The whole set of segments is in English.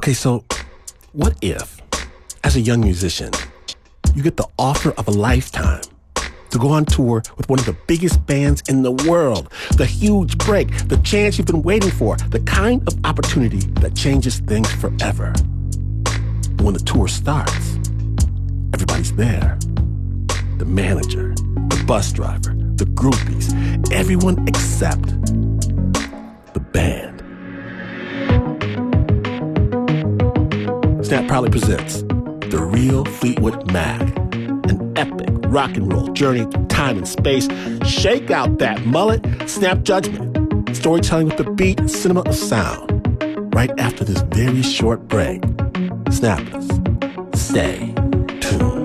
Okay, so what if, as a young musician, you get the offer of a lifetime to go on tour with one of the biggest bands in the world, the huge break, the chance you've been waiting for, the kind of opportunity that changes things forever. But when the tour starts, everybody's there. The manager, the bus driver, the groupies, everyone except the band. Snap proudly presents The Real Fleetwood Mac, an epic rock and roll journey through time and space. Shake out that mullet, snap judgment, storytelling with the beat, cinema of sound. Right after this very short break, Snappers, stay tuned.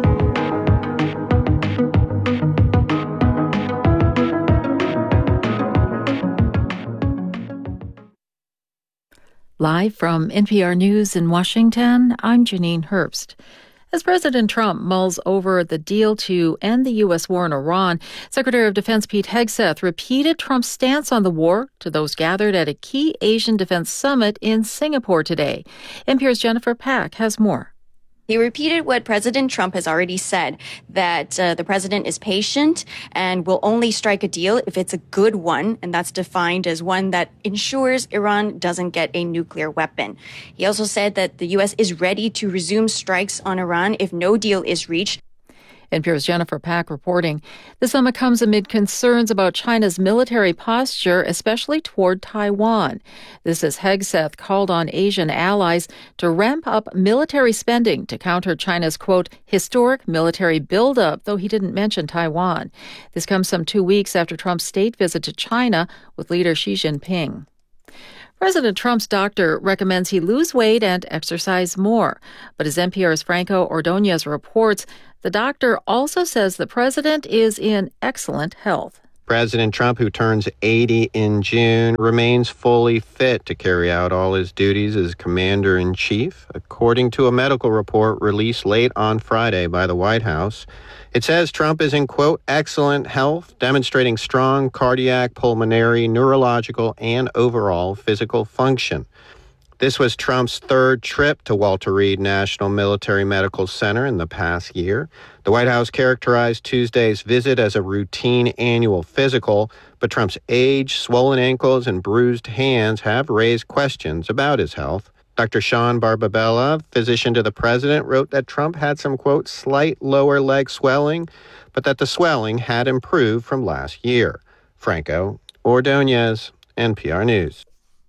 Live from NPR News in Washington, I'm Janine Herbst. As President Trump mulls over the deal to end the U.S. war in Iran, Secretary of Defense Pete Hegseth repeated Trump's stance on the war to those gathered at a key Asian defense summit in Singapore today. NPR's Jennifer Pack has more. He repeated what President Trump has already said, that the president is patient and will only strike a deal if it's a good one, and that's defined as one that ensures Iran doesn't get a nuclear weapon. He also said that the U.S. is ready to resume strikes on Iran if no deal is reached. NPR's Jennifer Pack reporting. The summit comes amid concerns about China's military posture, especially toward Taiwan. This as Hegseth called on Asian allies to ramp up military spending to counter China's, quote, historic military buildup, though he didn't mention Taiwan. This comes some 2 weeks after Trump's state visit to China with leader Xi Jinping. President Trump's doctor recommends he lose weight and exercise more. But as NPR's Franco Ordonez reports, the doctor also says the president is in excellent health. President Trump, who turns 80 in June, remains fully fit to carry out all his duties as commander-in-chief, according to a medical report released late on Friday by the White House. It says Trump is in, quote, excellent health, demonstrating strong cardiac, pulmonary, neurological, and overall physical function. This was Trump's third trip to Walter Reed National Military Medical Center in the past year. The White House characterized Tuesday's visit as a routine annual physical, but Trump's age, swollen ankles, and bruised hands have raised questions about his health. Dr. Sean Barbabella, physician to the president, wrote that Trump had some, quote, slight lower leg swelling, but that the swelling had improved from last year. Franco Ordonez, NPR News.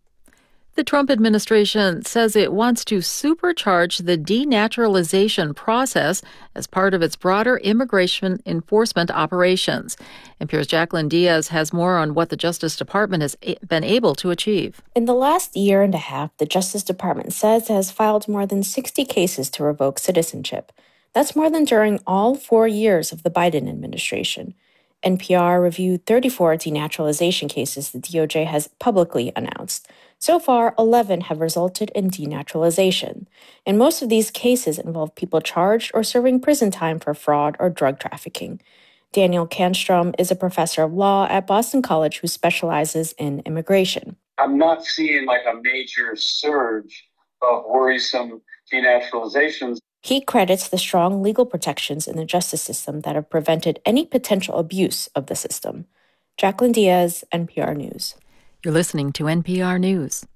The Trump administration says it wants to supercharge the denaturalization process as part of its broader immigration enforcement operations. NPR's Jacqueline Diaz has more on what the Justice Department has been able to achieve. In the last year and a half, the Justice Department says it has filed more than 60 cases to revoke citizenship. That's more than during all 4 years of the Biden administration. NPR reviewed 34 denaturalization cases the DOJ has publicly announced. So far, 11 have resulted in denaturalization, and most of these cases involve people charged or serving prison time for fraud or drug trafficking. Daniel Canstrom is a professor of law at Boston College who specializes in immigration. I'm not seeing like a major surge of worrisome denaturalizations. He credits the strong legal protections in the justice system that have prevented any potential abuse of the system. Jacqueline Diaz, NPR News. You're listening to NPR News.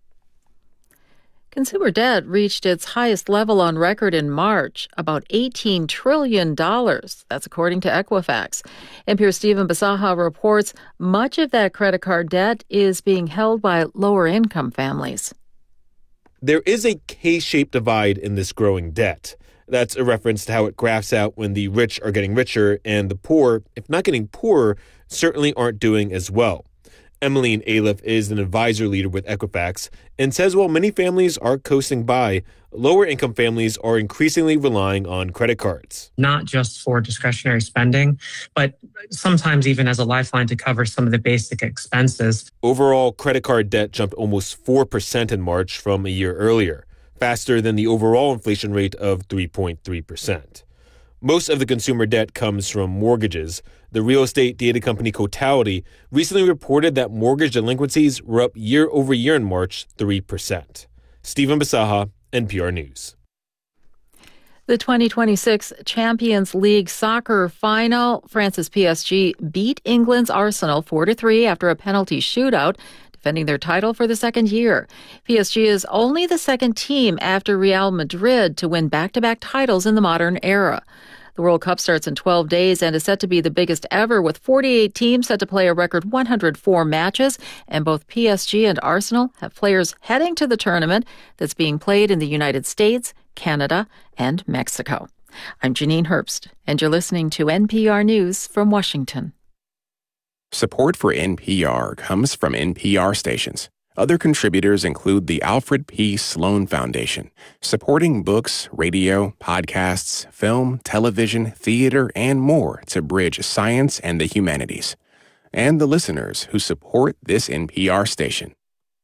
Consumer debt reached its highest level on record in March, about $18 trillion. That's according to Equifax. NPR's Stephen Basaha reports much of that credit card debt is being held by lower-income families. There is a K-shaped divide in this growing debt. That's a reference to how it graphs out when the rich are getting richer and the poor, if not getting poorer, certainly aren't doing as well. Emmeline Aliff is an advisor leader with Equifax and says while many families are coasting by, lower-income families are increasingly relying on credit cards. Not just for discretionary spending, but sometimes even as a lifeline to cover some of the basic expenses. Overall, credit card debt jumped almost 4% in March from a year earlier, faster than the overall inflation rate of 3.3%. Most of the consumer debt comes from mortgages. The real estate data company Cotality recently reported that mortgage delinquencies were up year over year in March, 3%. Stephen Basaha, NPR News. The 2026 Champions League soccer final, France's PSG beat England's Arsenal 4-3 after a penalty shootout, defending their title for the second year. PSG is only the second team after Real Madrid to win back-to-back titles in the modern era. The World Cup starts in 12 days and is set to be the biggest ever, with 48 teams set to play a record 104 matches. And both PSG and Arsenal have players heading to the tournament that's being played in the United States, Canada, and Mexico. I'm Janine Herbst, and you're listening to NPR News from Washington. Support for NPR comes from NPR stations. Other contributors include the Alfred P. Sloan Foundation, supporting books, radio, podcasts, film, television, theater, and more to bridge science and the humanities. And the listeners who support this NPR station.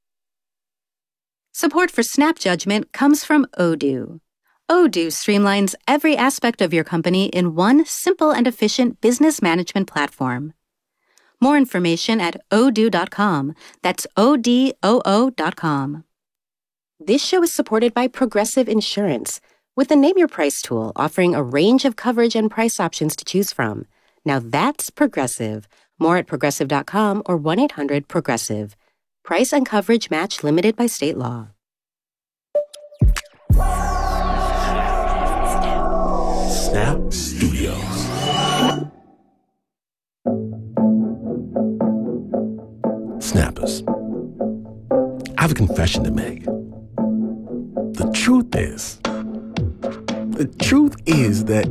Support for Snap Judgment comes from Odoo. Odoo streamlines every aspect of your company in one simple and efficient business management platform. More information at odoo.com. That's ODOO.com. This show is supported by Progressive Insurance, with the Name Your Price tool offering a range of coverage and price options to choose from. Now that's Progressive. More at progressive.com or 1-800-PROGRESSIVE. Price and coverage match limited by state law. Snap Studios. Snappers, I have a confession to make. The truth is that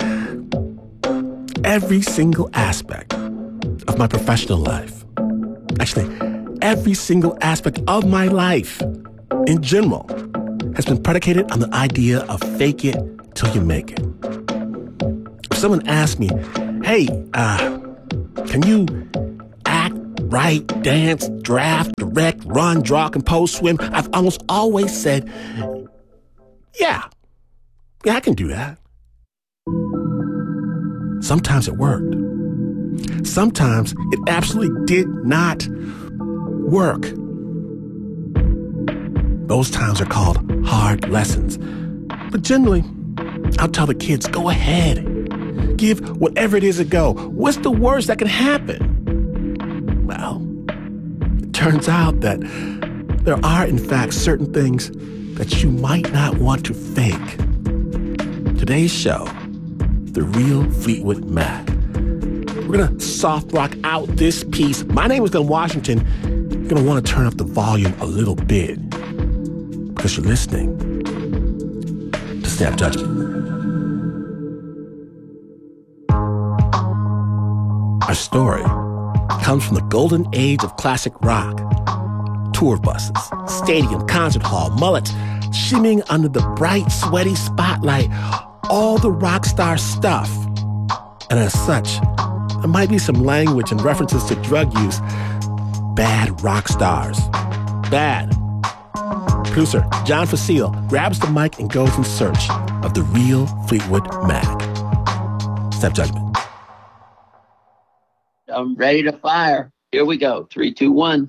every single aspect of my professional life, actually every single aspect of my life in general, has been predicated on the idea of fake it till you make it. If someone asks me, hey, can you act, write, dance, draft, direct, run, draw, compose, swim, I've almost always said, yeah, I can do that. Sometimes it worked. Sometimes it absolutely did not work. Those times are called hard lessons. But generally, I'll tell the kids, go ahead. Give whatever it is a go. What's the worst that can happen? Well, it turns out that there are, in fact, certain things that you might not want to fake. Today's show, The Real Fleetwood Mac. We're going to soft rock out this piece. My name is Glenn Washington. You're going to want to turn up the volume a little bit because you're listening to Snap Judgment. Our story comes from the golden age of classic rock. Tour buses, stadium, concert hall, mullets, shimmying under the bright, sweaty spotlight, all the rock star stuff. And as such, there might be some language and references to drug use. Bad rock stars. Bad. Producer John Facile grabs the mic and goes in search of the real Fleetwood Mac. Snap Judgment. I'm ready to fire. Here we go. 3, 2, 1.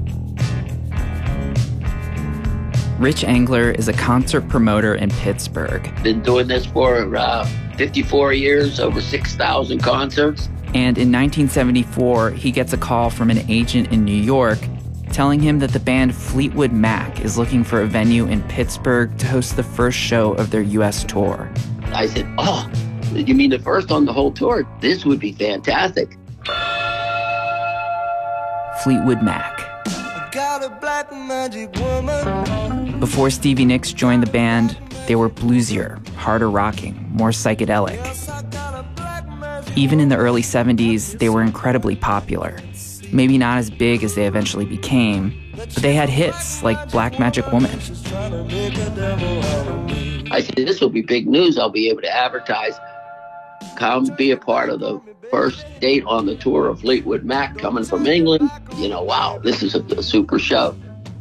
Rich Engler is a concert promoter in Pittsburgh. Been doing this for 54 years, over 6,000 concerts. And in 1974, he gets a call from an agent in New York telling him that the band Fleetwood Mac is looking for a venue in Pittsburgh to host the first show of their U.S. tour. I said, oh, you mean the first on the whole tour? This would be fantastic. Fleetwood Mac. Before Stevie Nicks joined the band, they were bluesier, harder rocking, more psychedelic. Even in the early 70s, they were incredibly popular. Maybe not as big as they eventually became, but they had hits like Black Magic Woman. I said, this will be big news. I'll be able to advertise. Come be a part of the first date on the tour of Fleetwood Mac coming from England. You know, wow, this is a super show.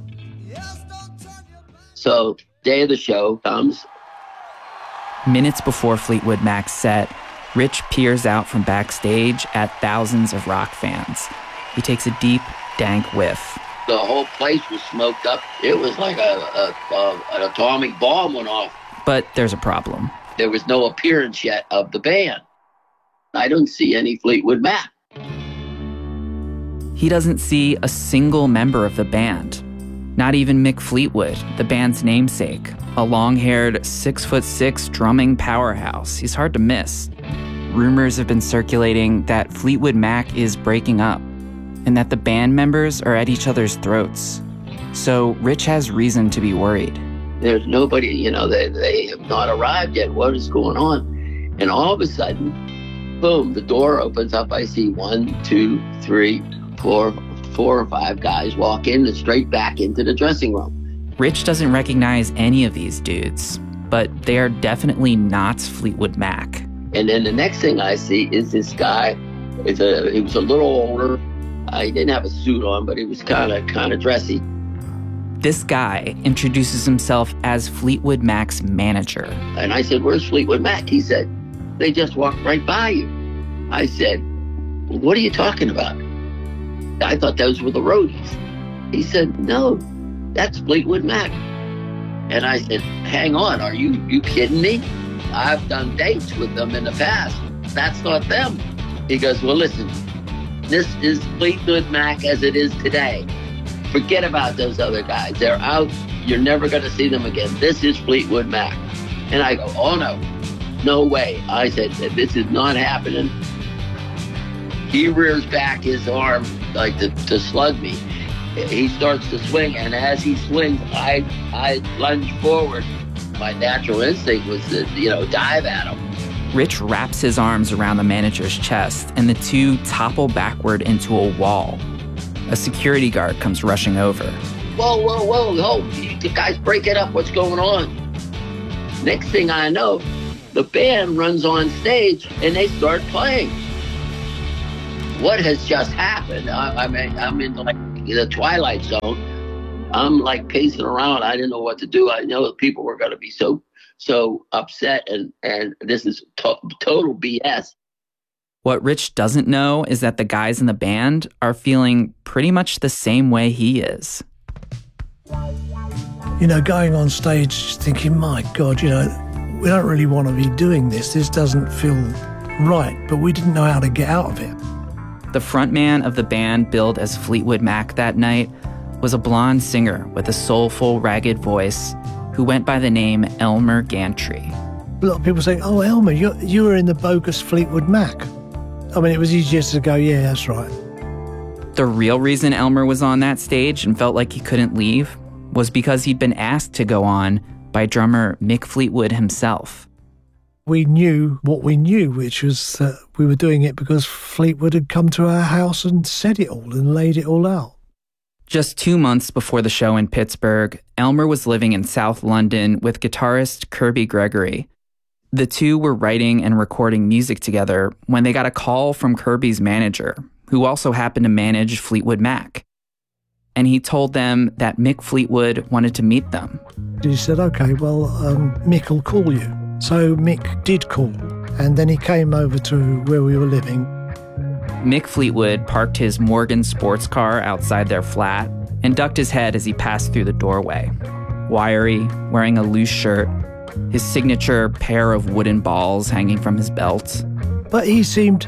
So, day of the show comes. Minutes before Fleetwood Mac's set, Rich peers out from backstage at thousands of rock fans. He takes a deep, dank whiff. The whole place was smoked up. It was like an atomic bomb went off. But there's a problem. There was no appearance yet of the band. I don't see any Fleetwood Mac. He doesn't see a single member of the band. Not even Mick Fleetwood, the band's namesake, a long-haired 6'6" drumming powerhouse. He's hard to miss. Rumors have been circulating that Fleetwood Mac is breaking up and that the band members are at each other's throats. So Rich has reason to be worried. There's nobody, they have not arrived yet. What is going on? And all of a sudden, boom, the door opens up. I see 1, 2, 3, 4 or 5 guys walk in and straight back into the dressing room. Rich doesn't recognize any of these dudes, but they are definitely not Fleetwood Mac. And then the next thing I see is this guy. He was a little older. He didn't have a suit on, but he was kind of dressy. This guy introduces himself as Fleetwood Mac's manager. And I said, "Where's Fleetwood Mac?" He said, "They just walked right by you." I said, "What are you talking about?" I thought those were the roadies. He said, "No, that's Fleetwood Mac." And I said, "Hang on, are you kidding me? I've done dates with them in the past. That's not them." He goes, "Well, listen, this is Fleetwood Mac as it is today. Forget about those other guys. They're out. You're never going to see them again. This is Fleetwood Mac." And I go, "Oh, no way." I said, "This is not happening." He rears back his arm like to slug me. He starts to swing, and as he swings, I lunge forward. My natural instinct was to, dive at him. Rich wraps his arms around the manager's chest, and the two topple backward into a wall. A security guard comes rushing over. Whoa, you guys break it up. What's going on? Next thing I know, the band runs on stage, and they start playing. What has just happened? I'm in the Twilight Zone. I'm pacing around. I didn't know what to do. I know that people were going to be so upset, and this is total BS. What Rich doesn't know is that the guys in the band are feeling pretty much the same way he is. Going on stage thinking, my God, we don't really want to be doing this. This doesn't feel right, but we didn't know how to get out of it. The frontman of the band billed as Fleetwood Mac that night was a blonde singer with a soulful, ragged voice who went by the name Elmer Gantry. A lot of people say, "Oh, Elmer, you were in the bogus Fleetwood Mac." I mean, it was easier to go, "Yeah, that's right." The real reason Elmer was on that stage and felt like he couldn't leave was because he'd been asked to go on by drummer Mick Fleetwood himself. We knew what we knew, which was that we were doing it because Fleetwood had come to our house and said it all and laid it all out. Just 2 months before the show in Pittsburgh, Elmer was living in South London with guitarist Kirby Gregory. The two were writing and recording music together when they got a call from Kirby's manager, who also happened to manage Fleetwood Mac. And he told them that Mick Fleetwood wanted to meet them. He said, "Okay, well, Mick will call you." So Mick did call, and then he came over to where we were living. Mick Fleetwood parked his Morgan sports car outside their flat and ducked his head as he passed through the doorway. Wiry, wearing a loose shirt, his signature pair of wooden balls hanging from his belt. But he seemed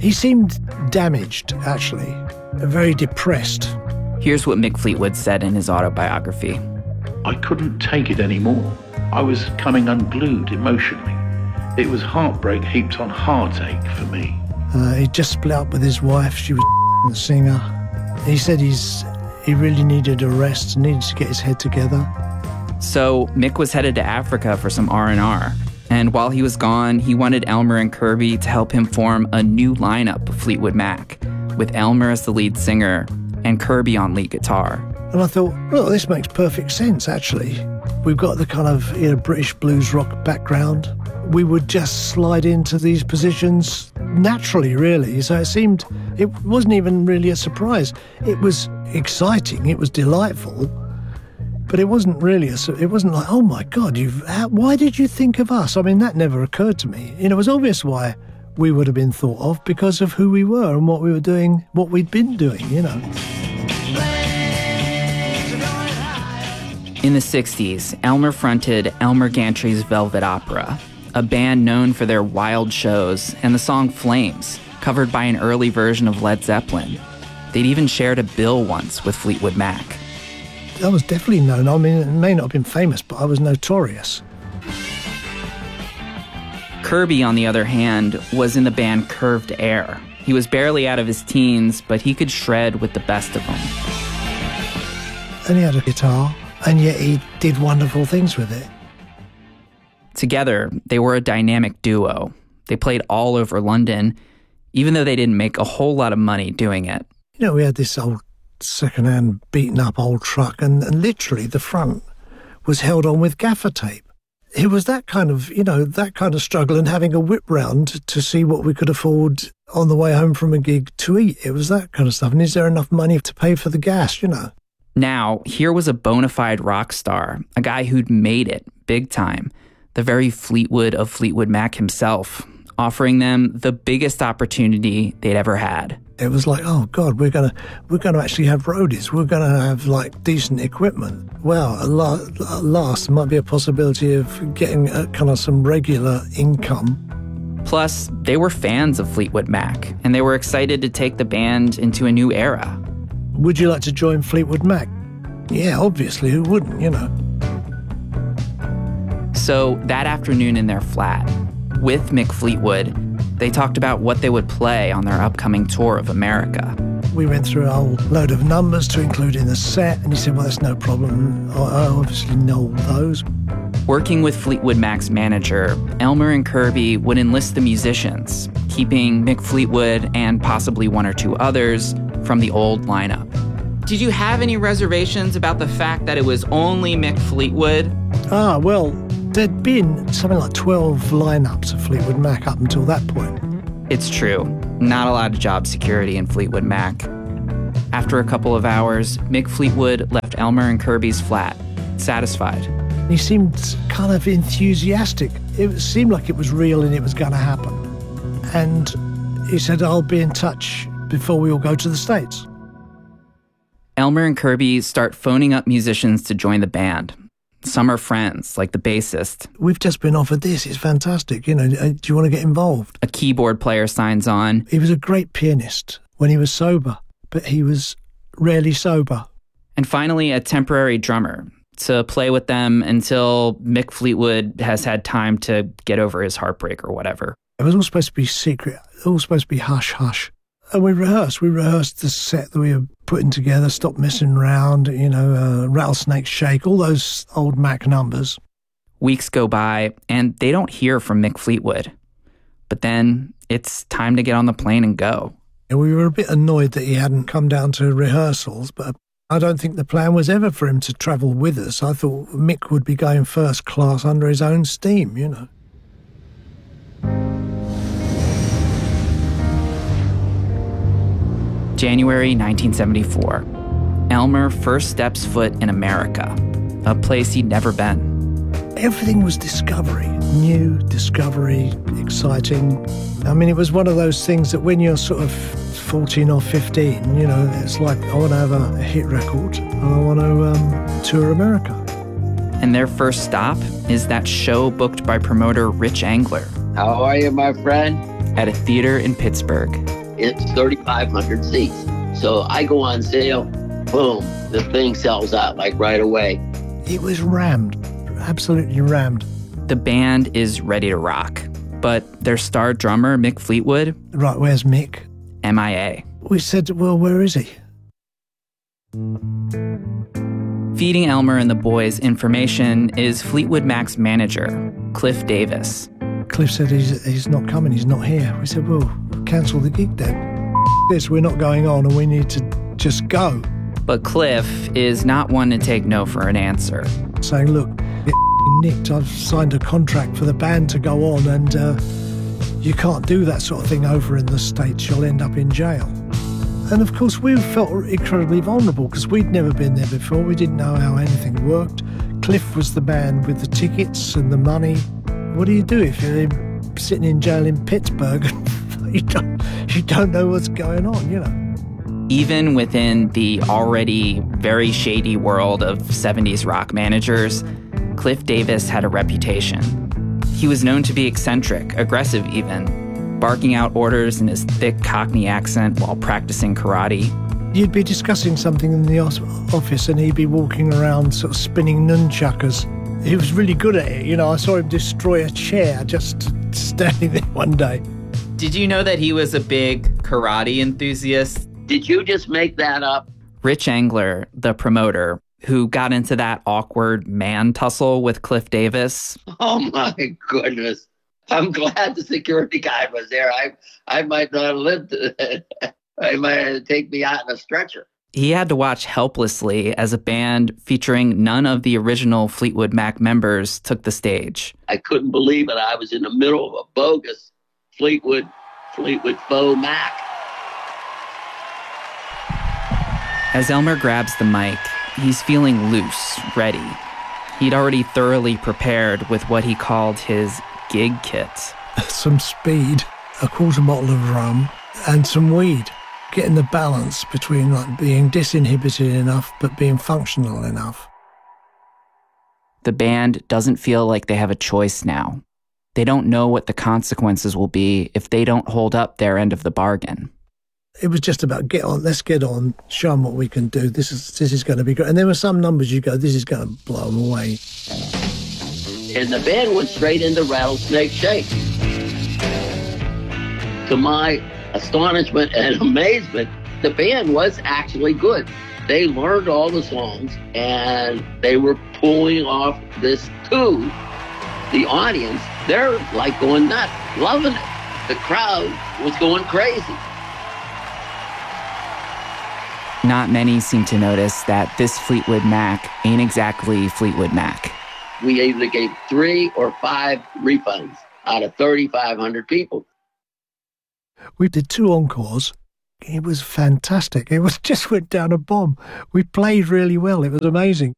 damaged, actually, very depressed. Here's what Mick Fleetwood said in his autobiography. "I couldn't take it anymore. I was coming unglued emotionally. It was heartbreak heaped on heartache for me." He just split up with his wife. She was the singer. He said he really needed a rest, needed to get his head together. So Mick was headed to Africa for some R&R. And while he was gone, he wanted Elmer and Kirby to help him form a new lineup of Fleetwood Mac, with Elmer as the lead singer and Kirby on lead guitar. And I thought, well, this makes perfect sense, actually. We've got the kind of British blues rock background. We would just slide into these positions naturally, really. So it wasn't even really a surprise. It was exciting, it was delightful, but it wasn't really, it wasn't like, oh my God, why did you think of us? I mean, that never occurred to me. It was obvious why we would have been thought of because of who we were and what we were doing, what we'd been doing, In the 60s, Elmer fronted Elmer Gantry's Velvet Opera, a band known for their wild shows and the song Flames, covered by an early version of Led Zeppelin. They'd even shared a bill once with Fleetwood Mac. I was definitely known. I mean, it may not have been famous, but I was notorious. Kirby, on the other hand, was in the band Curved Air. He was barely out of his teens, but he could shred with the best of them. And he had a guitar, and yet he did wonderful things with it. Together, they were a dynamic duo. They played all over London, even though they didn't make a whole lot of money doing it. You know, we had this old second-hand beaten-up old truck, and literally the front was held on with gaffer tape. It was that kind of, that kind of struggle, and having a whip round to see what we could afford on the way home from a gig to eat. It was that kind of stuff. And is there enough money to pay for the gas, Now, here was a bona fide rock star, a guy who'd made it big time, the very Fleetwood of Fleetwood Mac himself, offering them the biggest opportunity they'd ever had. It was like, oh God, we're gonna actually have roadies. We're gonna have decent equipment. Well, at last, there might be a possibility of getting kind of some regular income. Plus, they were fans of Fleetwood Mac, and they were excited to take the band into a new era. Would you like to join Fleetwood Mac? Yeah, obviously, who wouldn't, So that afternoon in their flat, with Mick Fleetwood, they talked about what they would play on their upcoming tour of America. We went through a whole load of numbers to include in the set, and he said, well, that's no problem. I obviously know all those. Working with Fleetwood Mac's manager, Elmer and Kirby would enlist the musicians, keeping Mick Fleetwood and possibly one or two others from the old lineup. Did you have any reservations about the fact that it was only Mick Fleetwood? Well, there'd been something like 12 lineups of Fleetwood Mac up until that point. It's true. Not a lot of job security in Fleetwood Mac. After a couple of hours, Mick Fleetwood left Elmer and Kirby's flat, satisfied. He seemed kind of enthusiastic. It seemed like it was real and it was going to happen. And he said, I'll be in touch before we all go to the States. Elmer and Kirby start phoning up musicians to join the band. Some are friends, like the bassist. We've just been offered this. It's fantastic. Do you want to get involved? A keyboard player signs on. He was a great pianist when he was sober, but he was rarely sober. And finally, a temporary drummer to play with them until Mick Fleetwood has had time to get over his heartbreak or whatever. It was all supposed to be secret, all supposed to be hush-hush. And we rehearsed the set that we were putting together, Stop Messing Around, Rattlesnake Shake, all those old Mac numbers. Weeks go by, and they don't hear from Mick Fleetwood. But then it's time to get on the plane and go. And we were a bit annoyed that he hadn't come down to rehearsals, but I don't think the plan was ever for him to travel with us. I thought Mick would be going first class under his own steam, January 1974. Elmer first steps foot in America, a place he'd never been. Everything was discovery, new discovery, exciting. I mean, it was one of those things that when you're sort of 14 or 15, it's like, I want to have a hit record and I want to tour America. And their first stop is that show booked by promoter Rich Angler. How are you, my friend? At a theater in Pittsburgh. It's 3,500 seats. So I go on sale, boom, the thing sells out like right away. It was rammed, absolutely rammed. The band is ready to rock, but their star drummer, Mick Fleetwood... Right, where's Mick? MIA. We said, well, where is he? Feeding Elmer and the boys information is Fleetwood Mac's manager, Cliff Davis. Cliff said he's not coming, he's not here. We said, well, cancel the gig then. This, we're not going on and we need to just go. But Cliff is not one to take no for an answer. Saying, look, get nicked. I've signed a contract for the band to go on and you can't do that sort of thing over in the States. You'll end up in jail. And of course, we felt incredibly vulnerable because we'd never been there before. We didn't know how anything worked. Cliff was the man with the tickets and the money. What do you do if you're sitting in jail in Pittsburgh and you don't know what's going on, Even within the already very shady world of 70s rock managers, Cliff Davis had a reputation. He was known to be eccentric, aggressive even, barking out orders in his thick Cockney accent while practicing karate. You'd be discussing something in the office and he'd be walking around sort of spinning nunchuckers. He was really good at it. I saw him destroy a chair just standing there one day. Did you know that he was a big karate enthusiast? Did you just make that up? Rich Engler, the promoter, who got into that awkward man tussle with Cliff Davis. Oh, my goodness. I'm glad the security guy was there. I might not have lived. I might have to take me out in a stretcher. He had to watch helplessly as a band featuring none of the original Fleetwood Mac members took the stage. I couldn't believe it. I was in the middle of a bogus Fleetwood faux Mac. As Elmer grabs the mic, he's feeling loose, ready. He'd already thoroughly prepared with what he called his gig kit. Some speed, a quarter bottle of rum, and some weed. Getting the balance between being disinhibited enough but being functional enough. The band doesn't feel like they have a choice now. They don't know what the consequences will be if they don't hold up their end of the bargain. It was just about let's get on, show them what we can do. This is going to be great. And there were some numbers you go, this is going to blow them away. And the band went straight into Rattlesnake Shake. To my astonishment and amazement, the band was actually good. They learned all the songs and they were pulling off this tune. The audience, they're like going nuts, loving it. The crowd was going crazy. Not many seem to notice that this Fleetwood Mac ain't exactly Fleetwood Mac. We either gave 3 or 5 refunds out of 3,500 people. We did 2 encores. It was fantastic. It just went down a bomb. We played really well. It was amazing.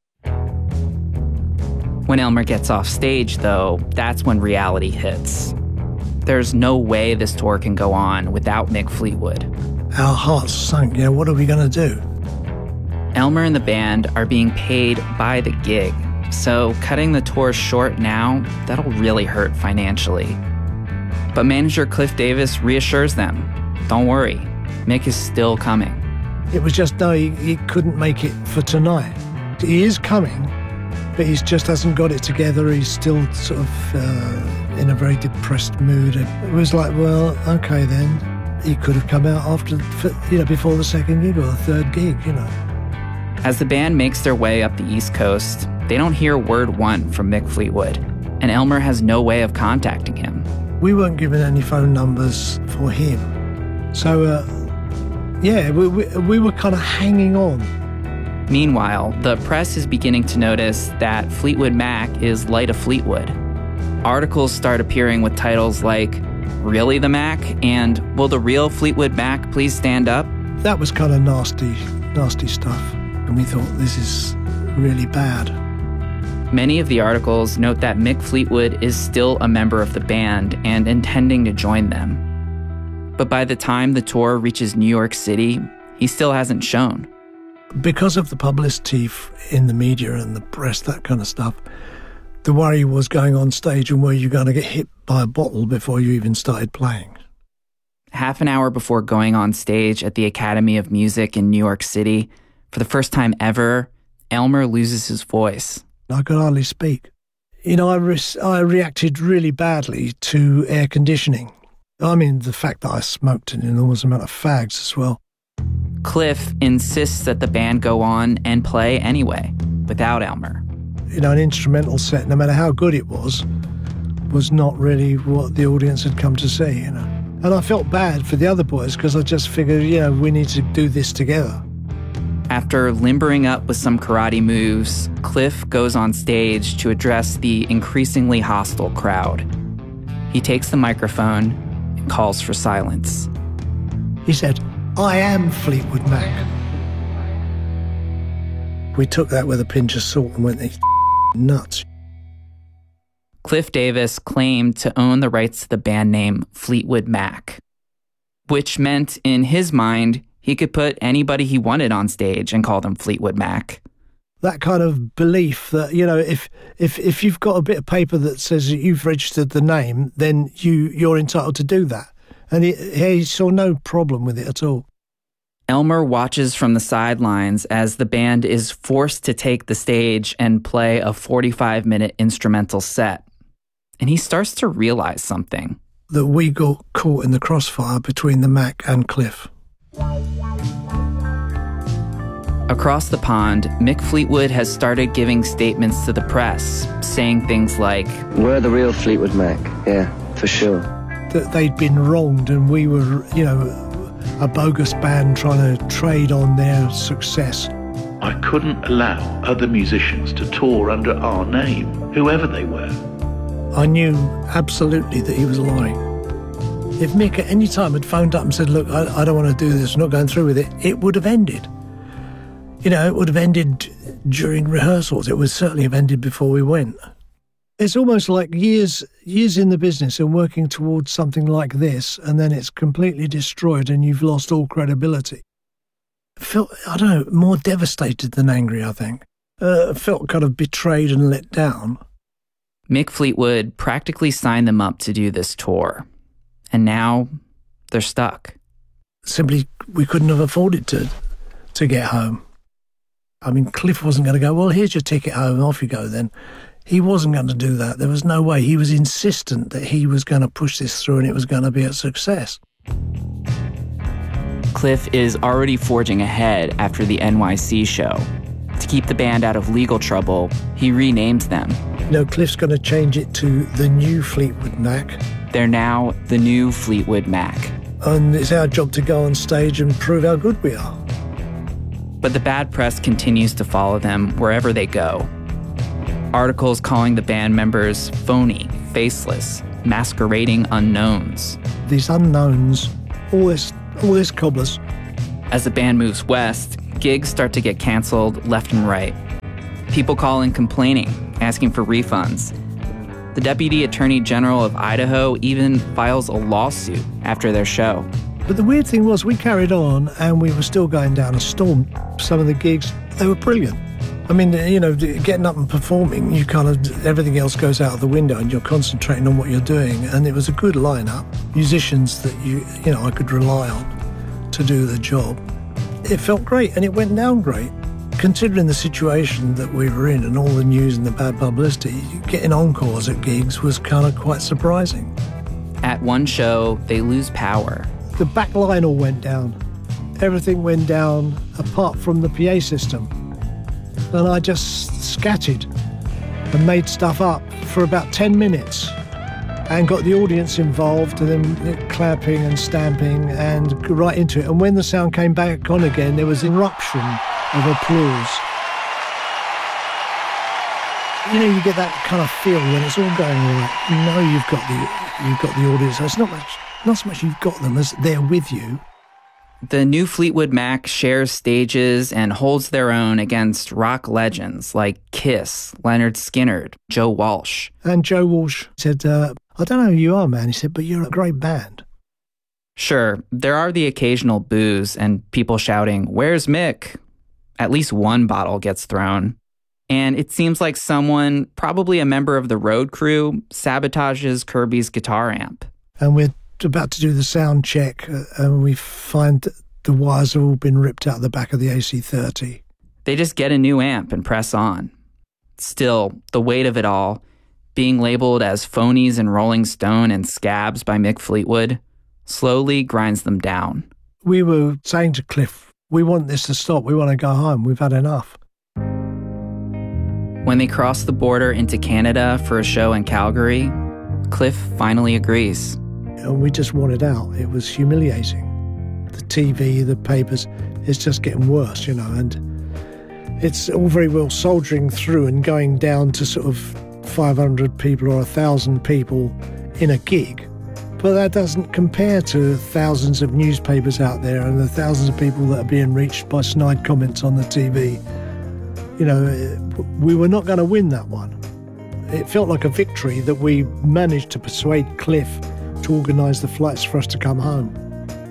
When Elmer gets off stage, though, that's when reality hits. There's no way this tour can go on without Mick Fleetwood. Our hearts sunk. What are we going to do? Elmer and the band are being paid by the gig, so cutting the tour short now, that'll really hurt financially. But manager Cliff Davis reassures them, don't worry, Mick is still coming. It was just, no, he couldn't make it for tonight. He is coming, but he just hasn't got it together. He's still sort of in a very depressed mood. It was like, well, okay then. He could have come out before the second gig or the third gig, As the band makes their way up the East Coast, they don't hear word one from Mick Fleetwood, and Elmer has no way of contacting him. We weren't given any phone numbers for him. So, we were kind of hanging on. Meanwhile, the press is beginning to notice that Fleetwood Mac is light of Fleetwood. Articles start appearing with titles like, Really the Mac? And Will the real Fleetwood Mac please stand up? That was kind of nasty stuff. And we thought, this is really bad. Many of the articles note that Mick Fleetwood is still a member of the band and intending to join them. But by the time the tour reaches New York City, he still hasn't shown. Because of the publicity in the media and the press, that kind of stuff, the worry was going on stage and were you going to get hit by a bottle before you even started playing. Half an hour before going on stage at the Academy of Music in New York City, for the first time ever, Elmer loses his voice. I could hardly speak. I reacted really badly to air conditioning. I mean, the fact that I smoked an enormous amount of fags as well. Cliff insists that the band go on and play anyway, without Elmer. An instrumental set, no matter how good it was not really what the audience had come to see, And I felt bad for the other boys because I just figured, we need to do this together. After limbering up with some karate moves, Cliff goes on stage to address the increasingly hostile crowd. He takes the microphone and calls for silence. He said, I am Fleetwood Mac. We took that with a pinch of salt and went, nuts. Cliff Davis claimed to own the rights to the band name Fleetwood Mac, which meant in his mind He could put anybody he wanted on stage and call them Fleetwood Mac. That kind of belief that, you know, if you've got a bit of paper that says that you've registered the name, then you're entitled to do that. And he saw no problem with it at all. Elmer watches from the sidelines as the band is forced to take the stage and play a 45-minute instrumental set. And he starts to realize something. That we got caught in the crossfire between the Mac and Cliff. Across the pond, Mick Fleetwood has started giving statements to the press, saying things like, "We're the real Fleetwood Mac, yeah, for sure." That they'd been wronged and we were, you know, a bogus band trying to trade on their success. I couldn't allow other musicians to tour under our name, whoever they were. I knew absolutely that he was lying. If Mick at any time had phoned up and said, "Look, I don't want to do this, I'm not going through with it," it would have ended. You know, it would have ended during rehearsals. It would certainly have ended before we went. It's almost like years in the business and working towards something like this, and then it's completely destroyed and you've lost all credibility. I felt, I don't know, more devastated than angry, I think. I felt kind of betrayed and let down. Mick Fleetwood practically signed them up to do this tour. And now they're stuck. Simply, we couldn't have afforded to get home. I mean, Cliff wasn't going to go, "Well, here's your ticket home, off you go then." He wasn't going to do that. There was no way. He was insistent that he was going to push this through and it was going to be a success. Cliff is already forging ahead after the NYC show. To keep the band out of legal trouble, he renames them. You know, Cliff's going to change it to the new Fleetwood Mac. They're now the new Fleetwood Mac. And it's our job to go on stage and prove how good we are. But the bad press continues to follow them wherever they go. Articles calling the band members phony, faceless, masquerading unknowns. These unknowns, all this cobblers. As the band moves west, gigs start to get canceled left and right. People call in complaining, asking for refunds. The Deputy Attorney General of Idaho even files a lawsuit after their show. But the weird thing was we carried on and we were still going down a storm. Some of the gigs, they were brilliant. I mean, you know, getting up and performing, you kind of, everything else goes out of the window and you're concentrating on what you're doing. And it was a good lineup. Musicians that you know, I could rely on to do the job. It felt great and it went down great. Considering the situation that we were in and all the news and the bad publicity, getting encores at gigs was kind of quite surprising. At one show, they lose power. The back line all went down. Everything went down apart from the PA system. And I just scattered and made stuff up for about 10 minutes and got the audience involved and then clapping and stamping and right into it. And when the sound came back on again, there was an eruption of applause. You know, you get that kind of feel when it's all going all right. You know you've got the audience. So it's not so much you've got them as they're with you. The new Fleetwood Mac shares stages and holds their own against rock legends like Kiss, Lynyrd Skynyrd, Joe Walsh. And Joe Walsh said, "I don't know who you are, man," he said, "but you're a great band." Sure, there are the occasional boos and people shouting, "Where's Mick?" At least one bottle gets thrown. And it seems like someone, probably a member of the road crew, sabotages Kirby's guitar amp. And we're about to do the sound check, and we find that the wires have all been ripped out the back of the AC-30. They just get a new amp and press on. Still, the weight of it all, being labeled as phonies in Rolling Stone and scabs by Mick Fleetwood, slowly grinds them down. We were saying to Cliff, "We want this to stop. We want to go home. We've had enough." When they cross the border into Canada for a show in Calgary, Cliff finally agrees. And we just wanted out. It was humiliating. The TV, the papers, it's just getting worse, you know, and it's all very well soldiering through and going down to sort of 500 people or 1,000 people in a gig. But that doesn't compare to thousands of newspapers out there and the thousands of people that are being reached by snide comments on the TV. You know, we were not going to win that one. It felt like a victory that we managed to persuade Cliff to organise the flights for us to come home.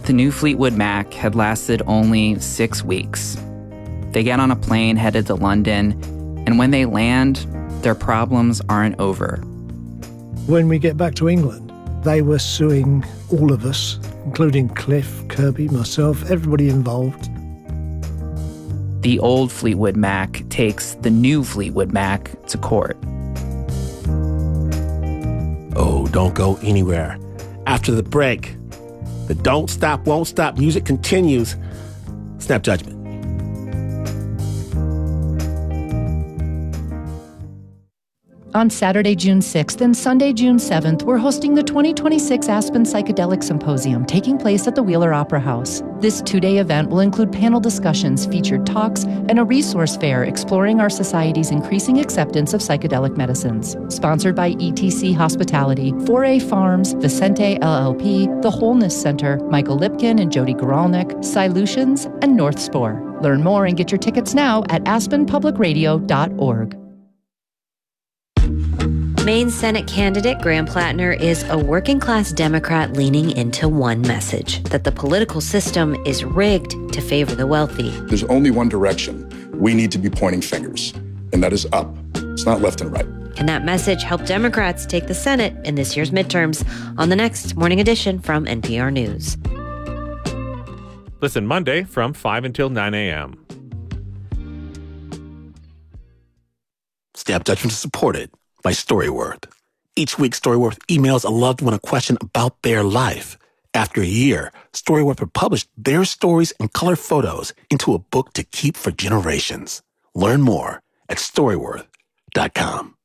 the new Fleetwood Mac had lasted only 6 weeks. They get on a plane headed to London, and when they land, their problems aren't over. When we get back to England, they were suing all of us, including Cliff, Kirby, myself, everybody involved. The old Fleetwood Mac takes the new Fleetwood Mac to court. Oh, don't go anywhere. After the break, the Don't Stop, Won't Stop music continues. Snap Judgment. On Saturday, June 6th and Sunday, June 7th, we're hosting the 2026 Aspen Psychedelic Symposium taking place at the Wheeler Opera House. This 2-day event will include panel discussions, featured talks, and a resource fair exploring our society's increasing acceptance of psychedelic medicines. Sponsored by ETC Hospitality, 4A Farms, Vicente LLP, The Wholeness Center, Michael Lipkin and Jody Goralnik, Solutions, and North Spore. Learn more and get your tickets now at aspenpublicradio.org. Maine Senate candidate Graham Plattner is a working-class Democrat leaning into one message, that the political system is rigged to favor the wealthy. There's only one direction. We need to be pointing fingers, and that is up. It's not left and right. Can that message help Democrats take the Senate in this year's midterms? On the next Morning Edition from NPR News. Listen Monday from 5 until 9 a.m. Snap Judgment is supported by Storyworth. Each week, Storyworth emails a loved one a question about their life. After a year, Storyworth will publish their stories and color photos into a book to keep for generations. Learn more at Storyworth.com.